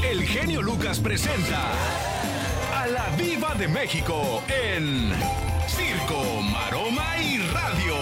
el genio Lucas presenta a la Diva de México en Circo, Maroma y Radio.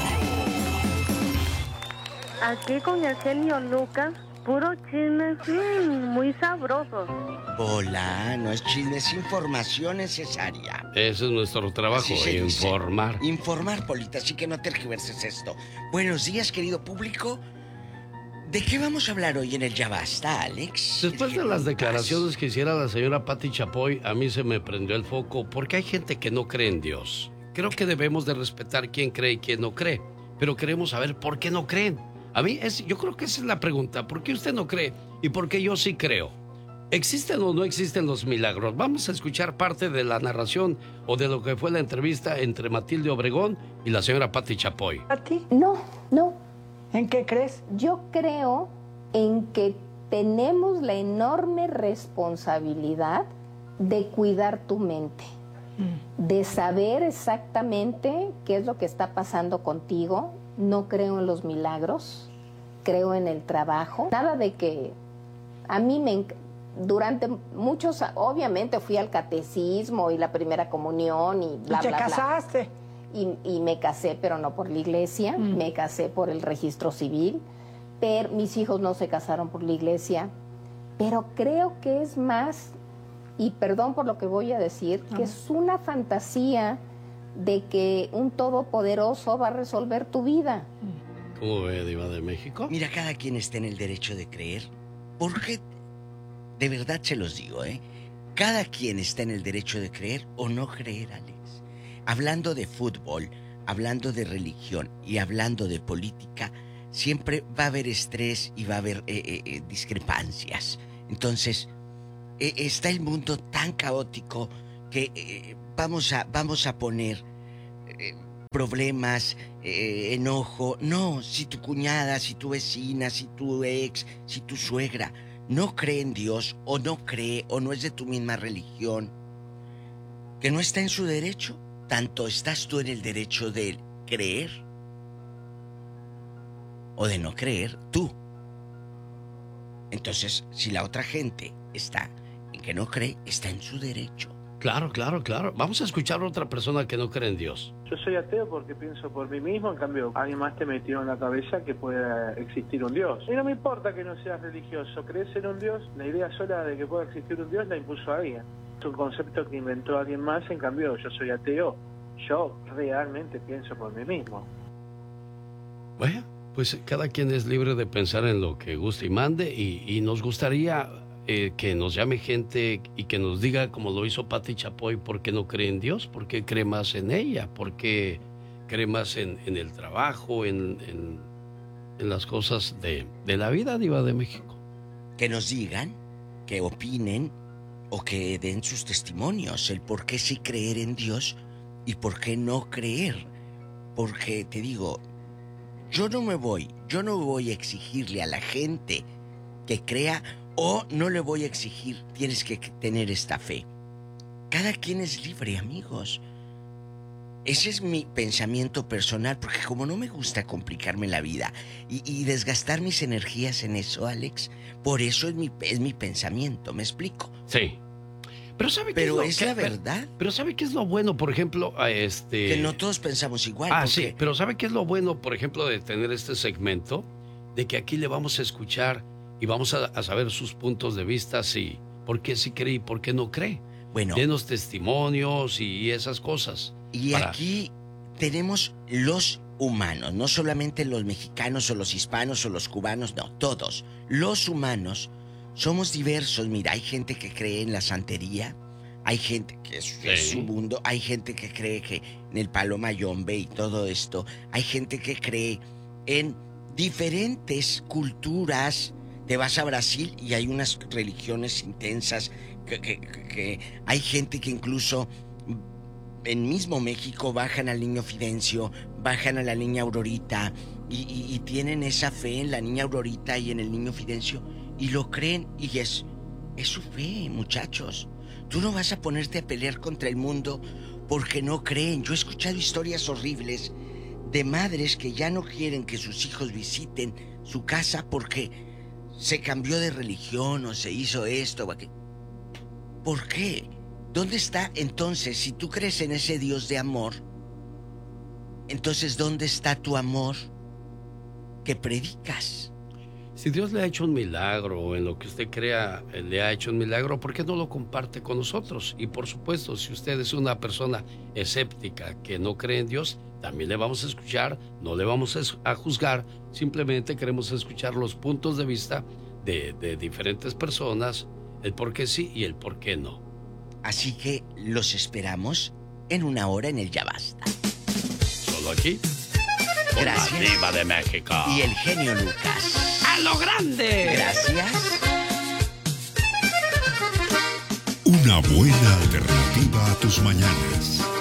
Aquí con el genio Lucas, puro chisme, muy sabroso. Hola, no es chisme, es información necesaria. Ese es nuestro trabajo, informar. Informar, Polita, así que no tergiverses esto. Buenos días, querido público. ¿De qué vamos a hablar hoy en el Ya Basta, Alex? Después de las declaraciones que hiciera la señora Pati Chapoy, a mí se me prendió el foco porque hay gente que no cree en Dios. Creo que debemos de respetar quién cree y quién no cree, pero queremos saber por qué no creen. Yo creo que esa es la pregunta. ¿Por qué usted no cree y por qué yo sí creo? ¿Existen o no existen los milagros? Vamos a escuchar parte de la narración o de lo que fue la entrevista entre Matilde Obregón y la señora Pati Chapoy. ¿A ti? No. ¿En qué crees? Yo creo en que tenemos la enorme responsabilidad de cuidar tu mente, de saber exactamente qué es lo que está pasando contigo. No creo en los milagros, creo en el trabajo. Nada de que a mí durante muchos, obviamente fui al catecismo y la primera comunión y bla, ¿Y te bla, casaste? bla. Y me casé, pero no por la iglesia, me casé por el registro civil, pero mis hijos no se casaron por la iglesia, pero creo que es más, y perdón por lo que voy a decir, que es una fantasía de que un todopoderoso va a resolver tu vida. ¿Cómo ve, Diva de México? Mira, cada quien está en el derecho de creer, porque de verdad se los digo, cada quien está en el derecho de creer o no creer, Alex. Hablando de fútbol, hablando de religión y hablando de política, siempre va a haber estrés y va a haber discrepancias. Entonces, está el mundo tan caótico que vamos a poner problemas, enojo. No, si tu cuñada, si tu vecina, si tu ex, si tu suegra no cree en Dios o no cree o no es de tu misma religión, que no está en su derecho, tanto estás tú en el derecho de creer o de no creer tú. Entonces, si la otra gente está en que no cree, está en su derecho. Claro. Vamos a escuchar a otra persona que no cree en Dios. Yo soy ateo porque pienso por mí mismo, en cambio alguien más te metió en la cabeza que pueda existir un Dios. Y no me importa que no seas religioso, crees en un Dios, la idea sola de que pueda existir un Dios la impuso alguien. Es un concepto que inventó alguien más, en cambio yo soy ateo. Yo realmente pienso por mí mismo. Bueno, pues cada quien es libre de pensar en lo que guste y mande y nos gustaría que nos llame gente y que nos diga, como lo hizo Pati Chapoy, por qué no cree en Dios, por qué cree más en ella, por qué cree más en el trabajo, en las cosas de la vida, Diva de México. Que nos digan, que opinen o que den sus testimonios, el por qué sí creer en Dios y por qué no creer. Porque te digo, yo no voy a exigirle a la gente que crea o no le voy a exigir, tienes que tener esta fe. Cada quien es libre, amigos. Ese es mi pensamiento personal, porque como no me gusta complicarme la vida y desgastar mis energías en eso, Alex, por eso es mi pensamiento, ¿me explico? Sí. Pero ¿sabe qué Pero es la verdad. Pero ¿sabe qué es lo bueno, por ejemplo, que no todos pensamos igual. Sí, pero ¿sabe qué es lo bueno, por ejemplo, de tener este segmento? De que aquí le vamos a escuchar y vamos a saber sus puntos de vista, sí, por qué sí cree y por qué no cree. Bueno. Denos testimonios y esas cosas. Y aquí tenemos los humanos, no solamente los mexicanos o los hispanos o los cubanos, no, todos. Los humanos somos diversos. Mira, hay gente que cree en la santería, hay gente que es su mundo, hay gente que cree que en el palo mayombe y todo esto, hay gente que cree en diferentes culturas. Te vas a Brasil y hay unas religiones intensas que hay gente que incluso en mismo México bajan al niño Fidencio, bajan a la niña Aurorita y tienen esa fe en la niña Aurorita y en el niño Fidencio y lo creen y es su fe, muchachos. Tú no vas a ponerte a pelear contra el mundo porque no creen. Yo he escuchado historias horribles de madres que ya no quieren que sus hijos visiten su casa porque se cambió de religión o se hizo esto o aquello. ¿Por qué? ¿Dónde está entonces, si tú crees en ese Dios de amor, entonces dónde está tu amor que predicas? Si Dios le ha hecho un milagro, o en lo que usted crea le ha hecho un milagro, ¿por qué no lo comparte con nosotros? Y por supuesto, si usted es una persona escéptica que no cree en Dios, también le vamos a escuchar, no le vamos a juzgar, simplemente queremos escuchar los puntos de vista de diferentes personas, el por qué sí y el por qué no. Así que los esperamos en una hora en el Ya Basta. Solo aquí, con Gracias. la Diva de México. Y el genio Lucas. ¡A lo grande! Gracias. Una buena alternativa a tus mañanas.